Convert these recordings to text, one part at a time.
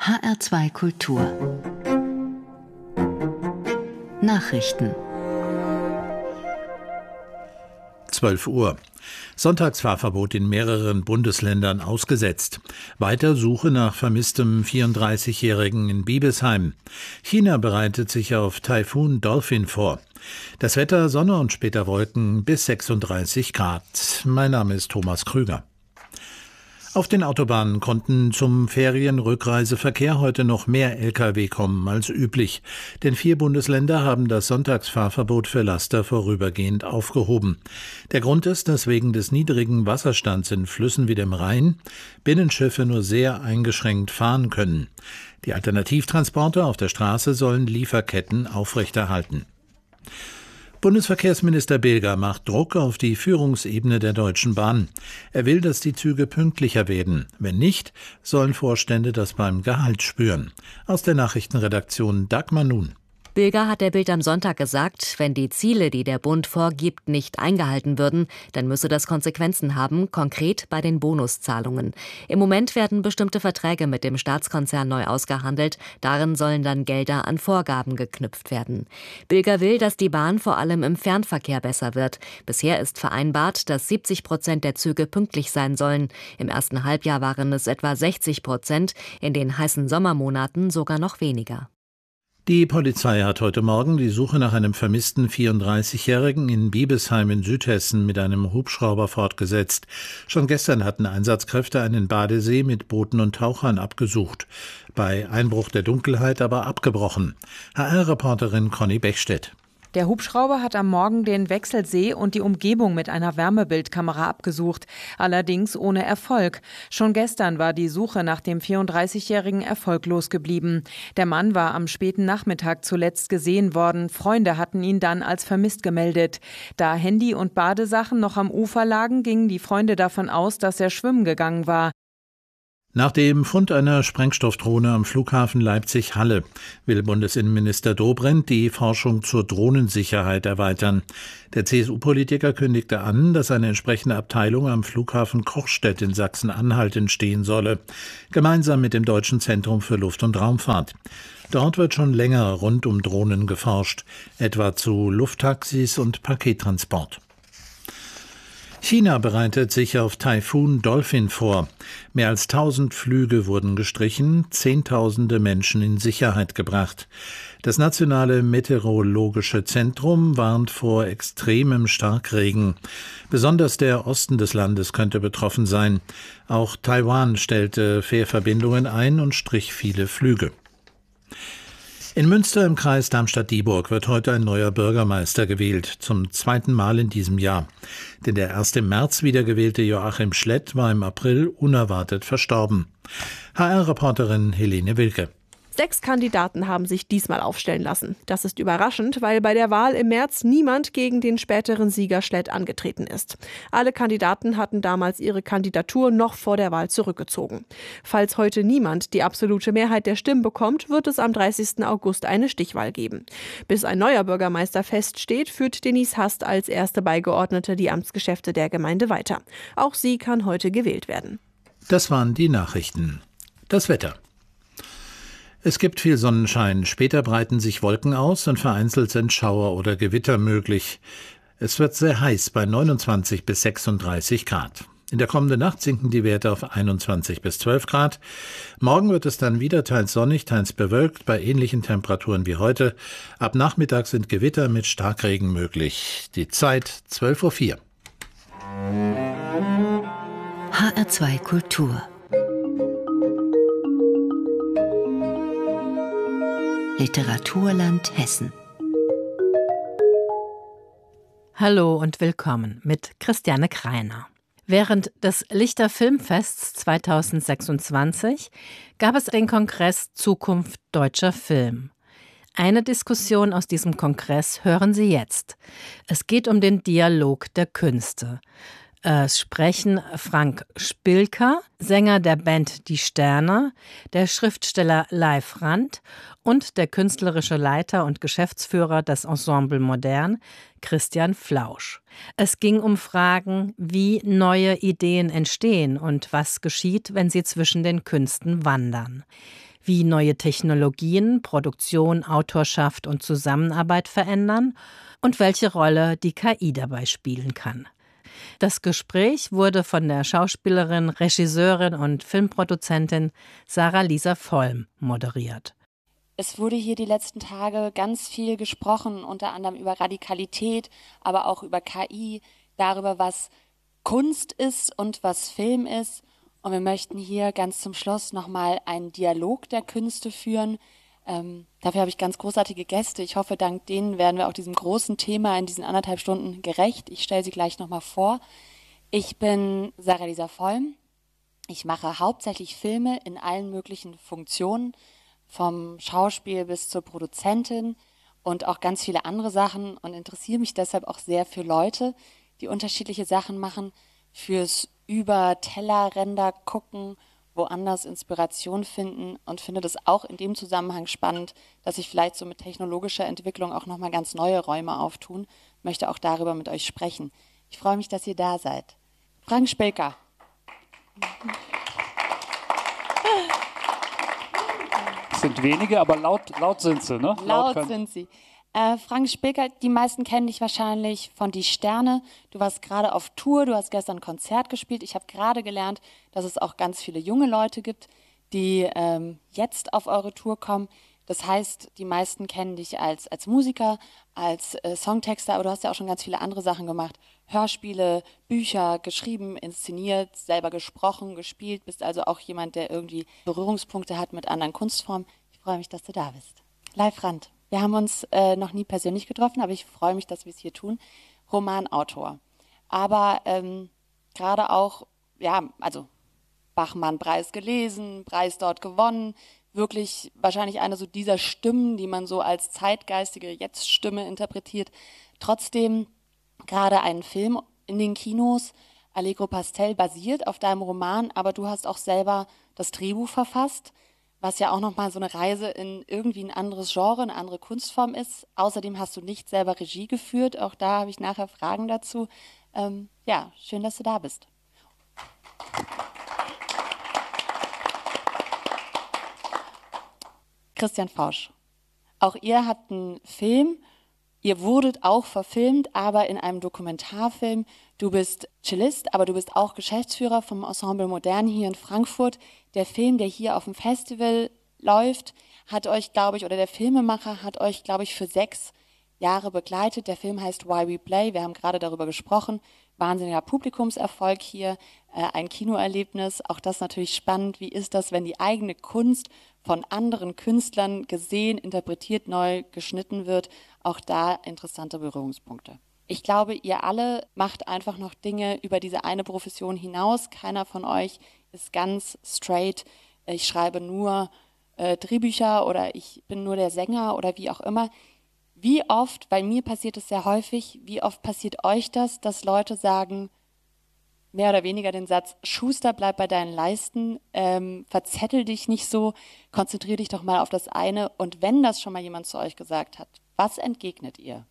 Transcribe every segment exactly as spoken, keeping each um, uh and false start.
H R zwei Kultur Nachrichten zwölf Uhr. Sonntagsfahrverbot in mehreren Bundesländern ausgesetzt. Weiter Suche nach vermisstem vierunddreißigjährigen in Biebesheim. China bereitet sich auf Taifun Dolphin vor. Das Wetter Sonne und später Wolken bis sechsunddreißig Grad. Mein Name ist Thomas Krüger. Auf den Autobahnen konnten zum Ferienrückreiseverkehr heute noch mehr L K W kommen als üblich. Denn vier Bundesländer haben das Sonntagsfahrverbot für Laster vorübergehend aufgehoben. Der Grund ist, dass wegen des niedrigen Wasserstands in Flüssen wie dem Rhein Binnenschiffe nur sehr eingeschränkt fahren können. Die Alternativtransporte auf der Straße sollen Lieferketten aufrechterhalten. Bundesverkehrsminister Bilger macht Druck auf die Führungsebene der Deutschen Bahn. Er will, dass die Züge pünktlicher werden. Wenn nicht, sollen Vorstände das beim Gehalt spüren. Aus der Nachrichtenredaktion Dagmar Nun. Bilger hat der Bild am Sonntag gesagt, wenn die Ziele, die der Bund vorgibt, nicht eingehalten würden, dann müsse das Konsequenzen haben, konkret bei den Bonuszahlungen. Im Moment werden bestimmte Verträge mit dem Staatskonzern neu ausgehandelt. Darin sollen dann Gelder an Vorgaben geknüpft werden. Bilger will, dass die Bahn vor allem im Fernverkehr besser wird. Bisher ist vereinbart, dass siebzig Prozent der Züge pünktlich sein sollen. Im ersten Halbjahr waren es etwa sechzig Prozent, in den heißen Sommermonaten sogar noch weniger. Die Polizei hat heute Morgen die Suche nach einem vermissten vierunddreißigjährigen in Biebesheim in Südhessen mit einem Hubschrauber fortgesetzt. Schon gestern hatten Einsatzkräfte einen Badesee mit Booten und Tauchern abgesucht. Bei Einbruch der Dunkelheit aber abgebrochen. H R-Reporterin Conny Bechstedt. Der Hubschrauber hat am Morgen den Wechselsee und die Umgebung mit einer Wärmebildkamera abgesucht, allerdings ohne Erfolg. Schon gestern war die Suche nach dem vierunddreißigjährigen erfolglos geblieben. Der Mann war am späten Nachmittag zuletzt gesehen worden. Freunde hatten ihn dann als vermisst gemeldet. Da Handy und Badesachen noch am Ufer lagen, gingen die Freunde davon aus, dass er schwimmen gegangen war. Nach dem Fund einer Sprengstoffdrohne am Flughafen Leipzig-Halle will Bundesinnenminister Dobrindt die Forschung zur Drohnensicherheit erweitern. Der C S U-Politiker kündigte an, dass eine entsprechende Abteilung am Flughafen Kochstedt in Sachsen-Anhalt entstehen solle, gemeinsam mit dem Deutschen Zentrum für Luft- und Raumfahrt. Dort wird schon länger rund um Drohnen geforscht, etwa zu Lufttaxis und Pakettransport. China bereitet sich auf Taifun Dolphin vor. Mehr als tausend Flüge wurden gestrichen, Zehntausende Menschen in Sicherheit gebracht. Das Nationale Meteorologische Zentrum warnt vor extremem Starkregen. Besonders der Osten des Landes könnte betroffen sein. Auch Taiwan stellte Fährverbindungen ein und strich viele Flüge. In Münster im Kreis Darmstadt-Dieburg wird heute ein neuer Bürgermeister gewählt, zum zweiten Mal in diesem Jahr. Denn der erst im März wiedergewählte Joachim Schlett war im April unerwartet verstorben. H R-Reporterin Helene Wilke. Sechs Kandidaten haben sich diesmal aufstellen lassen. Das ist überraschend, weil bei der Wahl im März niemand gegen den späteren Sieger Schlett angetreten ist. Alle Kandidaten hatten damals ihre Kandidatur noch vor der Wahl zurückgezogen. Falls heute niemand die absolute Mehrheit der Stimmen bekommt, wird es am dreißigsten August eine Stichwahl geben. Bis ein neuer Bürgermeister feststeht, führt Denise Hast als erste Beigeordnete die Amtsgeschäfte der Gemeinde weiter. Auch sie kann heute gewählt werden. Das waren die Nachrichten. Das Wetter. Es gibt viel Sonnenschein, später breiten sich Wolken aus und vereinzelt sind Schauer oder Gewitter möglich. Es wird sehr heiß bei neunundzwanzig bis sechsunddreißig Grad. In der kommenden Nacht sinken die Werte auf einundzwanzig bis zwölf Grad. Morgen wird es dann wieder teils sonnig, teils bewölkt, bei ähnlichen Temperaturen wie heute. Ab Nachmittag sind Gewitter mit Starkregen möglich. Die Zeit zwölf Uhr vier. H R zwei Kultur Literaturland Hessen. Hallo und willkommen mit Christiane Kreiner. Während des Lichter Filmfests zweitausendsechsundzwanzig gab es den Kongress Zukunft deutscher Film. Eine Diskussion aus diesem Kongress hören Sie jetzt. Es geht um den Dialog der Künste. Es sprechen Frank Spilker, Sänger der Band Die Sterne, der Schriftsteller Leif Rand und der künstlerische Leiter und Geschäftsführer des Ensemble Modern, Christian Flausch. Es ging um Fragen, wie neue Ideen entstehen und was geschieht, wenn sie zwischen den Künsten wandern. wie neue Technologien Produktion, Autorschaft und Zusammenarbeit verändern und welche Rolle die K I dabei spielen kann. Das Gespräch wurde von der Schauspielerin, Regisseurin und Filmproduzentin Sarah Lisa Vollm moderiert. Es wurde hier die letzten Tage ganz viel gesprochen, unter anderem über Radikalität, aber auch über K I, darüber, was Kunst ist und was Film ist. Und wir möchten hier ganz zum Schluss nochmal einen Dialog der Künste führen. Ähm, dafür habe ich ganz großartige Gäste. Ich hoffe, dank denen werden wir auch diesem großen Thema in diesen anderthalb Stunden gerecht. Ich stelle sie gleich nochmal vor. Ich bin Sarah Lisa Vollm. Ich mache hauptsächlich Filme in allen möglichen Funktionen, vom Schauspiel bis zur Produzentin und auch ganz viele andere Sachen und interessiere mich deshalb auch sehr für Leute, die unterschiedliche Sachen machen, fürs über Tellerränder gucken, woanders Inspiration finden und finde das auch in dem Zusammenhang spannend, dass sich vielleicht so mit technologischer Entwicklung auch nochmal ganz neue Räume auftun. Möchte auch darüber mit euch sprechen. Ich freue mich, dass ihr da seid. Frank Spilker. Sind wenige, aber laut, laut sind sie, ne? Laut, laut sind sie. Äh, Frank Spilker, die meisten kennen dich wahrscheinlich von Die Sterne. Du warst gerade auf Tour, du hast gestern ein Konzert gespielt. Ich habe gerade gelernt, dass es auch ganz viele junge Leute gibt, die ähm, jetzt auf eure Tour kommen. Das heißt, die meisten kennen dich als, als Musiker, als äh, Songtexter, aber du hast ja auch schon ganz viele andere Sachen gemacht. Hörspiele, Bücher, geschrieben, inszeniert, selber gesprochen, gespielt. Bist also auch jemand, der irgendwie Berührungspunkte hat mit anderen Kunstformen. Ich freue mich, dass du da bist. Leif Rand. Wir haben uns äh, noch nie persönlich getroffen, aber ich freue mich, dass wir es hier tun. Romanautor. Aber ähm, gerade auch, ja, also Bachmann-Preis gelesen, Preis dort gewonnen. Wirklich wahrscheinlich eine so dieser Stimmen, die man so als zeitgeistige Jetzt-Stimme interpretiert. Trotzdem gerade einen Film in den Kinos, Allegro Pastel, basiert auf deinem Roman, aber du hast auch selber das Drehbuch verfasst, was ja auch nochmal so eine Reise in irgendwie ein anderes Genre, eine andere Kunstform ist. Außerdem hast du nicht selber Regie geführt, auch da habe ich nachher Fragen dazu. Ähm, ja, schön, dass du da bist. Christian Fausch. Auch ihr habt einen Film, ihr wurdet auch verfilmt, aber in einem Dokumentarfilm. Du bist Cellist, aber du bist auch Geschäftsführer vom Ensemble Modern hier in Frankfurt. Der Film, der hier auf dem Festival läuft, hat euch, glaube ich, oder der Filmemacher hat euch, glaube ich, für sechs Jahre begleitet. Der Film heißt Why We Play. Wir haben gerade darüber gesprochen. Wahnsinniger Publikumserfolg hier, äh, ein Kinoerlebnis. Auch das natürlich spannend. Wie ist das, wenn die eigene Kunst von anderen Künstlern gesehen, interpretiert, neu geschnitten wird? Auch da interessante Berührungspunkte. Ich glaube, ihr alle macht einfach noch Dinge über diese eine Profession hinaus. Keiner von euch ist ganz straight. Ich schreibe nur äh, Drehbücher oder ich bin nur der Sänger oder wie auch immer. Wie oft, bei mir passiert es sehr häufig, wie oft passiert euch das, dass Leute sagen, mehr oder weniger den Satz, Schuster, bleib bei deinen Leisten, ähm, verzettel dich nicht so, konzentrier dich doch mal auf das eine. Und wenn das schon mal jemand zu euch gesagt hat, was entgegnet ihr?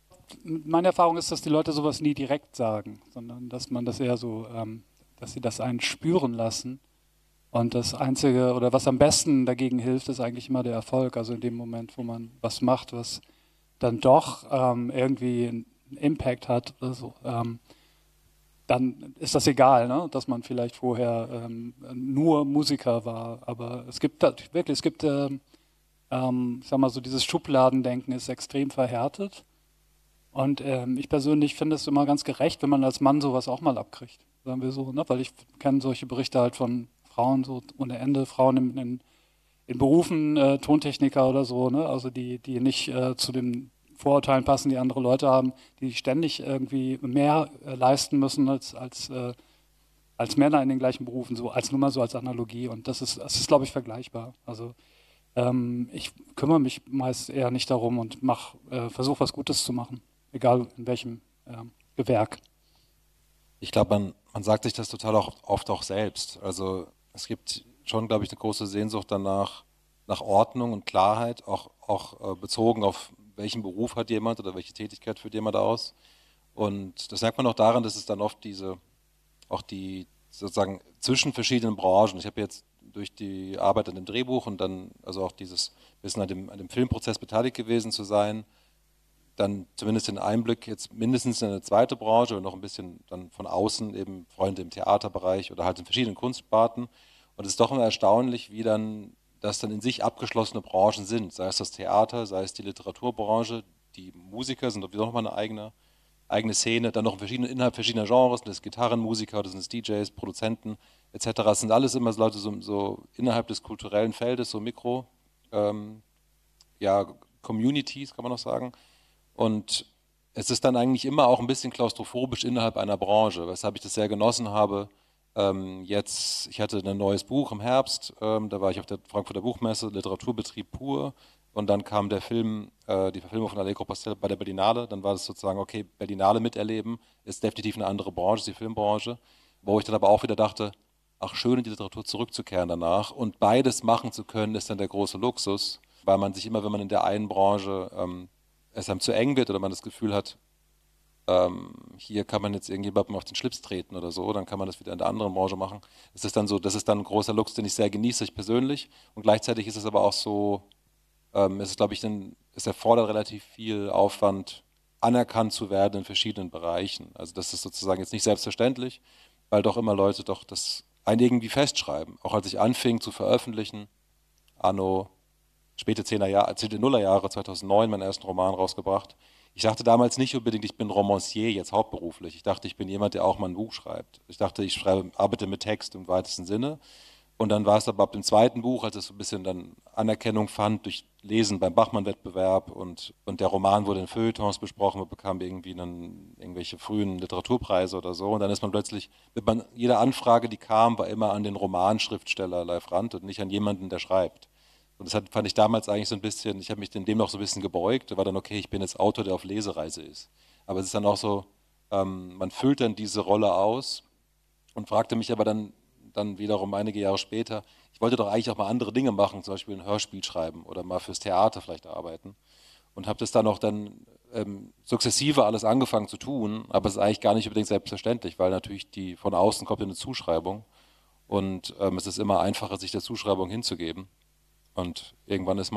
Meine Erfahrung ist, dass die Leute sowas nie direkt sagen, sondern dass man das eher so, ähm, dass sie das einen spüren lassen. Und das Einzige, oder was am besten dagegen hilft, ist eigentlich immer der Erfolg. Also in dem Moment, wo man was macht, was dann doch ähm, irgendwie einen Impact hat oder so, ähm, dann ist das egal, ne? Dass man vielleicht vorher ähm, nur Musiker war. Aber es gibt wirklich, es gibt, ähm, ähm, ich sag mal so, dieses Schubladendenken ist extrem verhärtet. Und ähm, ich persönlich finde es immer ganz gerecht, wenn man als Mann sowas auch mal abkriegt, sagen wir so, ne? Weil ich kenne solche Berichte halt von Frauen so ohne Ende, Frauen in, in, in Berufen, äh, Tontechniker oder so, ne? Also die, die nicht äh, zu den Vorurteilen passen, die andere Leute haben, die ständig irgendwie mehr äh, leisten müssen als, als, äh, als Männer in den gleichen Berufen, so als nur mal so als Analogie. Und das ist, das ist, glaube ich, vergleichbar. Also ähm, ich kümmere mich meist eher nicht darum und mach, äh, versuche was Gutes zu machen, egal in welchem äh, Gewerk. Ich glaube, man, man sagt sich das total auch, oft auch selbst. Also es gibt schon, glaube ich, eine große Sehnsucht danach, nach Ordnung und Klarheit, auch, auch äh, bezogen auf welchen Beruf hat jemand oder welche Tätigkeit führt jemand aus. Und das merkt man auch daran, dass es dann oft diese, auch die sozusagen zwischen verschiedenen Branchen, ich habe jetzt durch die Arbeit an dem Drehbuch und dann also auch dieses bisschen an dem, an dem Filmprozess beteiligt gewesen zu sein, dann zumindest den Einblick jetzt mindestens in eine zweite Branche und noch ein bisschen dann von außen eben Freunde im Theaterbereich oder halt in verschiedenen Kunstsparten. Und es ist doch immer erstaunlich, wie dann das dann in sich abgeschlossene Branchen sind, sei es das Theater, sei es die Literaturbranche, die Musiker sind sowieso nochmal eine eigene, eigene Szene, dann noch verschiedene, innerhalb verschiedener Genres, das sind Gitarrenmusiker, das sind D Js, Produzenten et cetera. Das sind alles immer so Leute so, so innerhalb des kulturellen Feldes, so Mikro, ähm, ja, Communities kann man noch sagen. Und es ist dann eigentlich immer auch ein bisschen klaustrophobisch innerhalb einer Branche, weshalb ich das sehr genossen habe. Ähm, jetzt, ich hatte ein neues Buch im Herbst, ähm, da war ich auf der Frankfurter Buchmesse, Literaturbetrieb pur. Und dann kam der Film, äh, die Verfilmung von Allegro Pastel bei der Berlinale. Dann war das sozusagen, okay, Berlinale miterleben ist definitiv eine andere Branche, ist die Filmbranche. Wo ich dann aber auch wieder dachte, ach schön, in die Literatur zurückzukehren danach. Und beides machen zu können, ist dann der große Luxus, weil man sich immer, wenn man in der einen Branche ähm, es einem zu eng wird oder man das Gefühl hat, ähm, hier kann man jetzt irgendjemandem auf den Schlips treten oder so, dann kann man das wieder in der anderen Branche machen. Das ist dann so, das ist dann ein großer Luxus, den ich sehr genieße, ich persönlich. Und gleichzeitig ist es aber auch so, ähm, es ist, glaube ich, ein, es erfordert relativ viel Aufwand, anerkannt zu werden in verschiedenen Bereichen. Also das ist sozusagen jetzt nicht selbstverständlich, weil doch immer Leute doch das einen irgendwie festschreiben. Auch als ich anfing zu veröffentlichen, anno späte zehner Jahre, Nullerjahre, zweitausendneun, meinen ersten Roman rausgebracht. Ich dachte damals nicht unbedingt, ich bin Romancier, jetzt hauptberuflich. Ich dachte, ich bin jemand, der auch mal ein Buch schreibt. Ich dachte, ich schreibe, arbeite mit Text im weitesten Sinne. Und dann war es aber ab dem zweiten Buch, als es so ein bisschen dann Anerkennung fand durch Lesen beim Bachmann-Wettbewerb und, und der Roman wurde in Feuilletons besprochen und bekam irgendwie dann irgendwelche frühen Literaturpreise oder so. Und dann ist man plötzlich, mit man, jede Anfrage, die kam, war immer an den Romanschriftsteller Leif Rand und nicht an jemanden, der schreibt. Und das hat, fand ich damals eigentlich so ein bisschen, ich habe mich dem noch so ein bisschen gebeugt, da war dann, okay, ich bin jetzt Autor, der auf Lesereise ist. Aber es ist dann auch so, ähm, man füllt dann diese Rolle aus und fragte mich aber dann, dann wiederum einige Jahre später, ich wollte doch eigentlich auch mal andere Dinge machen, zum Beispiel ein Hörspiel schreiben oder mal fürs Theater vielleicht arbeiten. Und habe das dann auch dann ähm, sukzessive alles angefangen zu tun, aber es ist eigentlich gar nicht unbedingt selbstverständlich, weil natürlich die von außen kommt eine Zuschreibung und ähm, es ist immer einfacher, sich der Zuschreibung hinzugeben. Und irgendwann ist man